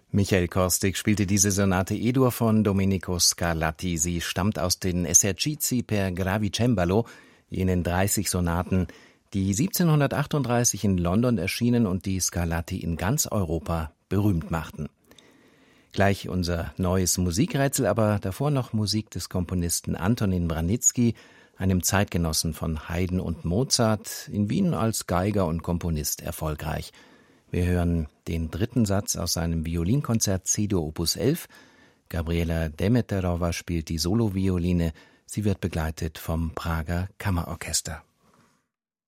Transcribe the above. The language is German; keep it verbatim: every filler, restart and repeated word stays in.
Michael Korstig spielte diese Sonate E-Dur von Domenico Scarlatti. Sie stammt aus den Esercizi per Gravicembalo, jenen dreißig Sonaten, die siebzehnhundertachtunddreißig in London erschienen und die Scarlatti in ganz Europa berühmt machten. Gleich unser neues Musikrätsel, aber davor noch Musik des Komponisten Antonin Branitzky, einem Zeitgenossen von Haydn und Mozart, in Wien als Geiger und Komponist erfolgreich. Wir hören den dritten Satz aus seinem Violinkonzert C-Dur Opus elf. Gabriela Demeterova spielt die Solovioline. Sie wird begleitet vom Prager Kammerorchester.